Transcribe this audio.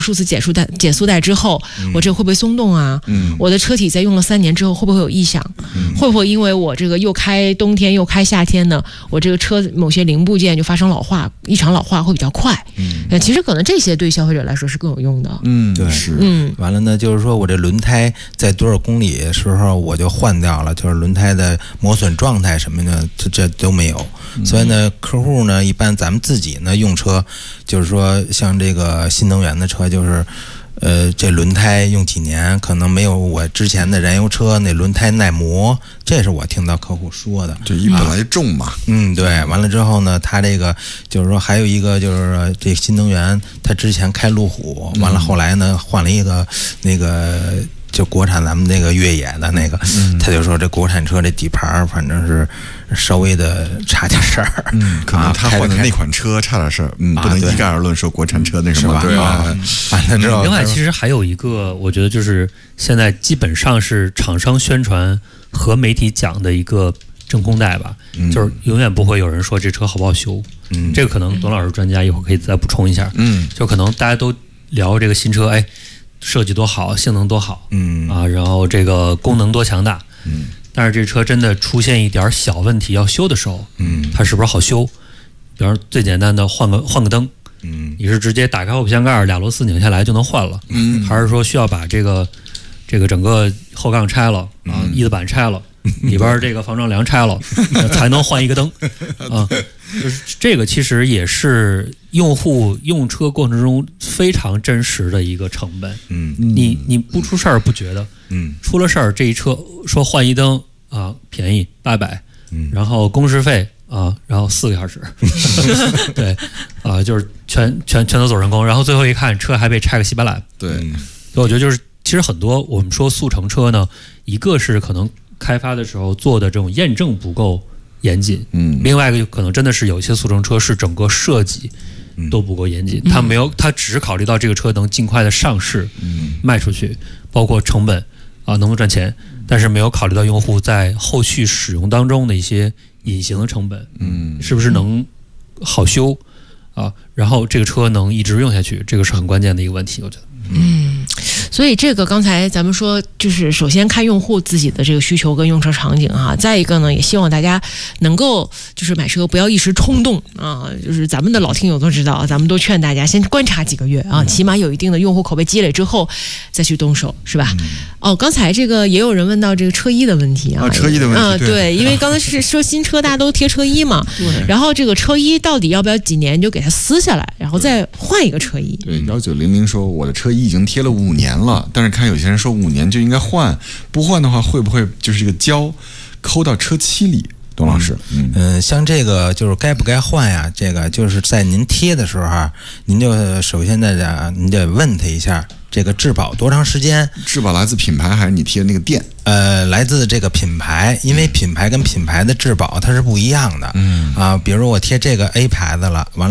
数次减速带之后，我这个会不会松动啊？我的车体在用了3年之后会不会有异响？会不会因为我这个又开冬天又开夏天呢，我这个车某些零部件就发生老化，异常老化会比较快？其实可能这些对消费者来说是更有用的。 对，是。 完了呢，就是说我这轮胎在多少公里的时候我就换掉了，就是轮胎的磨损状态什么的，这都没有。所以呢，客户呢，一般咱们自己呢用车，就是说像这个新能源的车，就是这轮胎用几年可能没有我之前的燃油车那轮胎耐磨，这是我听到客户说的。 这本来重嘛。 对。完了之后呢，他这个就是说还有一个就是说这新能源，他之前开路虎，完了后来呢换了一个那个就国产咱们那个越野的那个，他就说这国产车这底盘反正是稍微的差点事儿。 可能他换的那款车差点事儿。不能一概而论说国产车那什么。 对吧？完了之后， 另外其实还有一个，我觉得就是现在基本上是厂商宣传和媒体讲的一个真空带吧，就是永远不会有人说这车好不好修。这个可能董老师专家一会儿可以再补充一下。就可能大家都聊这个新车，设计多好，性能多好，然后这个功能多强大，但是这车真的出现一点小问题要修的时候，它是不是好修？比方说最简单的换个灯，你是直接打开后备箱盖，2螺丝拧下来就能换了，还是说需要把这个整个后杠拆了翼子板拆了，里边这个防撞梁拆了，才能换一个灯就是这个其实也是用户用车过程中非常真实的一个成本。你不出事儿不觉得，出了事儿这一车说换一灯便宜800，然后工时费然后4个小时，对就是全都走人工，然后最后一看车还被拆个稀巴烂。 对， 所以我觉得就是其实很多我们说速成车呢，一个是可能开发的时候做的这种验证不够严谨，另外一个可能真的是有一些速成车是整个设计都不够严谨，它只是考虑到这个车能尽快的上市，卖出去，包括成本能不能赚钱，但是没有考虑到用户在后续使用当中的一些隐形的成本，是不是能好修然后这个车能一直用下去，这个是很关键的一个问题，我觉得。 所以这个刚才咱们说，就是首先看用户自己的这个需求跟用车场景再一个呢，也希望大家能够就是买车不要一时冲动就是咱们的老听友都知道，咱们都劝大家先观察几个月起码有一定的用户口碑积累之后再去动手，是吧？刚才这个也有人问到这个车衣的问题车衣的问题， 对，因为刚才是说新车大家都贴车衣嘛，然后这个车衣到底要不要几年就给它撕下来，然后再换一个车衣？ 对，1900说我的车衣已经贴了5年了，但是看有些人说5年就应该换，不换的话会不会就是这个胶抠到车漆里？董老师， 像这个就是该不该换呀？这个就是在您贴的时候您就首先您得问他一下，这个质保多长时间？ 质保来自品牌还是你贴的那个店？ 来自这个品牌，因为品牌跟品牌的质保它是不一样的。比如我贴这个 A 牌子了，完了。